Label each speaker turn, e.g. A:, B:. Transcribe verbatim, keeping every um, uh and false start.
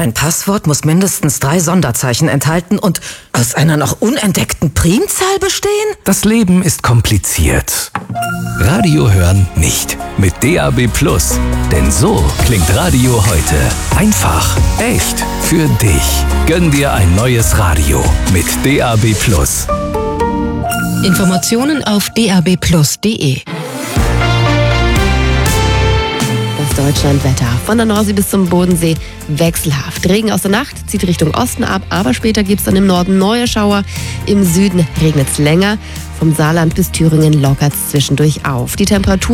A: Mein Passwort muss mindestens drei Sonderzeichen enthalten und aus einer noch unentdeckten Primzahl bestehen?
B: Das Leben ist kompliziert. Radio hören nicht. Mit D A B Plus. Denn so klingt Radio heute. Einfach, echt, für dich. Gönn dir ein neues Radio mit D A B Plus.
C: Informationen auf d a b plus punkt d e.
D: Das Deutschlandwetter. Von der Nordsee bis zum Bodensee wechselhaft. Regen aus der Nacht zieht Richtung Osten ab, aber später gibt es dann im Norden neue Schauer. Im Süden regnet es länger. Vom Saarland bis Thüringen lockert es zwischendurch auf. Die Temperatur